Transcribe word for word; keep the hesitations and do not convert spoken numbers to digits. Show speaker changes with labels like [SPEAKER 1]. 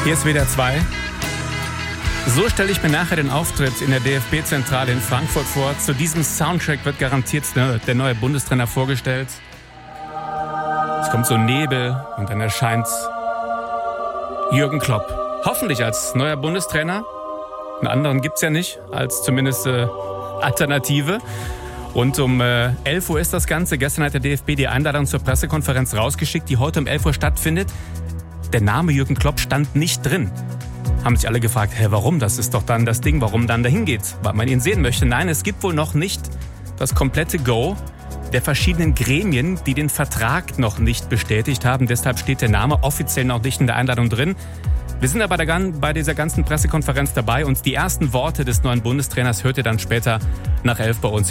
[SPEAKER 1] Hier ist W D R zwei. So stelle ich mir nachher den Auftritt in der D F B-Zentrale in Frankfurt vor. Zu diesem Soundtrack wird garantiert der neue Bundestrainer vorgestellt. Es kommt so Nebel und dann erscheint Jürgen Klopp. Hoffentlich als neuer Bundestrainer. Einen anderen gibt's ja nicht, als zumindest äh, Alternative. Und um äh, elf Uhr ist das Ganze. Gestern hat der D F B die Einladung zur Pressekonferenz rausgeschickt, die heute um elf Uhr stattfindet. Der Name Jürgen Klopp stand nicht drin. Haben sich alle gefragt, hä, warum? Das ist doch dann das Ding, warum dann dahin geht, weil man ihn sehen möchte. Nein, es gibt wohl noch nicht das komplette Go der verschiedenen Gremien, die den Vertrag noch nicht bestätigt haben. Deshalb steht der Name offiziell noch nicht in der Einladung drin. Wir sind aber bei dieser ganzen Pressekonferenz dabei und die ersten Worte des neuen Bundestrainers hört ihr dann später nach elf bei uns.